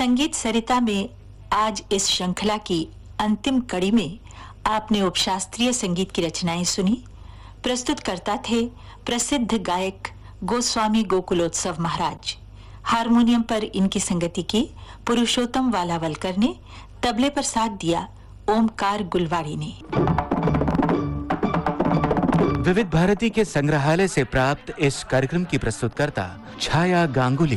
संगीत सरिता में आज इस श्रृंखला की अंतिम कड़ी में आपने उपशास्त्रीय संगीत की रचनाएं सुनी। प्रस्तुतकर्ता थे प्रसिद्ध गायक गोस्वामी गोकुलोत्सव महाराज। हारमोनियम पर इनकी संगति की पुरुषोत्तम वालावलकर ने, तबले पर साथ दिया ओमकार गुलवाड़ी ने। विविध भारती के संग्रहालय से प्राप्त इस कार्यक्रम की प्रस्तुतकर्ता छाया गांगुली।